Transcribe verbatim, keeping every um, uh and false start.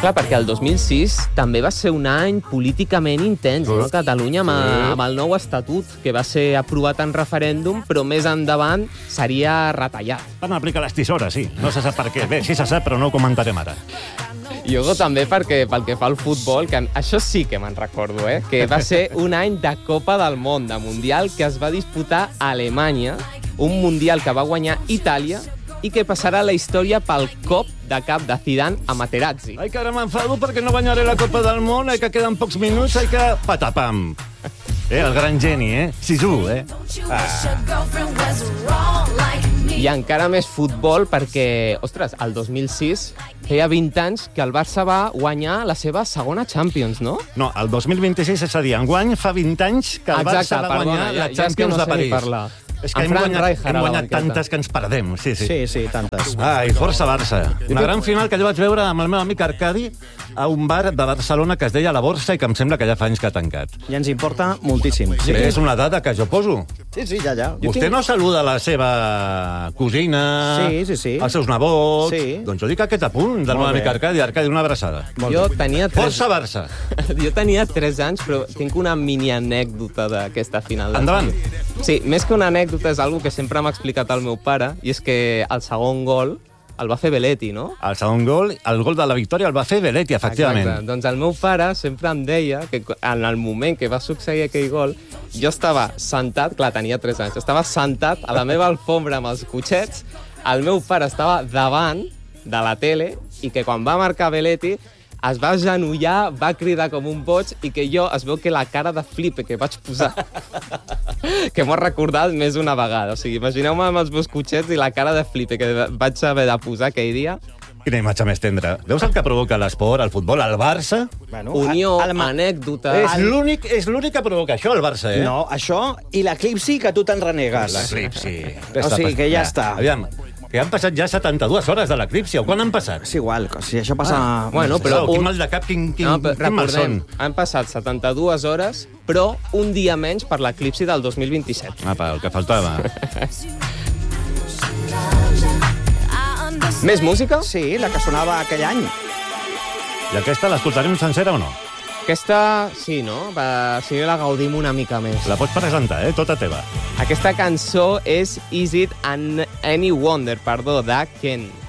Clar, perquè el dos mil sis també va ser un any políticament intens, no? Catalunya amb, amb el nou estatut, que va ser aprovat en referèndum, però més endavant seria retallat. Van aplicar les tisores, sí. No se sap per què. Bé, sí se sap, però no ho comentarem ara. I jo també perquè, pel que fa al futbol, que això sí que me'n recordo, eh? Que va ser un any de Copa del Món, de Mundial, que es va disputar a Alemanya, un Mundial que va guanyar Itàlia, i que passarà a la història pel cop de cap de Zidane a Materazzi. Ai, que ara m'enfado perquè no guanyaré la Copa del Món, ai, que queden pocs minuts, ai, que patapam. Eh, el gran geni, eh? Sisu, eh? Ah. I encara més futbol perquè, ostres, el dos mil sis feia vint anys que el Barça va guanyar la seva segona Champions, no? No, el dos mil vint-i-sis, és a dir, enguany fa vint anys que el Exacte, Barça va perdona, guanyar ja, la Champions ja de París. Parlar. És que en hem Fran guanyat, Rijkaard hem a la guanyat banqueta. tantes que ens perdem. Sí, sí. Sí, sí, tantes. Ai, força Barça. Una gran final que jo vaig veure amb el meu amic Arcadi a un bar de Barcelona que es deia La Borsa i que em sembla que ja fa anys que ha tancat. I ens importa moltíssim. Sí, és una dada que jo poso. Sí, sí, ja, ja. Vostè no saluda la seva cosina, Sí, sí, sí. els seus nebots... Sí. Doncs jo dic aquest apunt del meu amic Arcadi. Arcadi, una abraçada. Jo tenia tres... Força Barça. Jo tenia tres anys, però tinc una mini anècdota d'aquesta final. Endavant. Sí, més que una anècdota és algo que sempre m'ha explicat el meu pare, i és que el segon gol el va fer Belletti, no? El segon gol, el gol de la victòria, el va fer Belletti, efectivament. Exacte. Doncs el meu pare sempre em deia que en el moment que va succeir aquell gol, jo estava sentat, clar, tenia tres anys, estava sentat a la meva alfombra amb els cotxets, el meu pare estava davant de la tele i que quan va marcar Belletti es va agenollar, va cridar com un boig i que jo es veu que la cara de flipe que vaig posar que m'ho ha recordat més d'una vegada. O sigui, imagineu-me amb els meus cotxets i la cara de flipe que vaig haver de posar aquell dia. Quina imatge més tendra. Veus el que provoca l'esport, el futbol, el Barça? Bueno, Unió, el- el- anècdota... És l'únic és l'únic que provoca això, el Barça, eh? No, això i l'eclipsi que tu te'n renegues. L'eclipsi. O sigui, que ja està. Aviam, que han passat ja setanta-dues hores de l'eclipsi, o quan han passat? És igual, si això passa... Ah, bueno, però Però, quin un- mal de cap, quin, quin, No, però quin mal recordem, son. han passat setanta-dues hores, però un dia menys per l'eclipsi del dos mil vint-i-set. Apa, el que faltava. Més música? Sí, la que sonava aquell any. I aquesta l'escoltarem sencera o no? Aquesta, sí, no? Va, si no la gaudim una mica més. La pots presentar, eh? Tota teva. Aquesta cançó és Is It an Any Wonder, perdó, de Ken.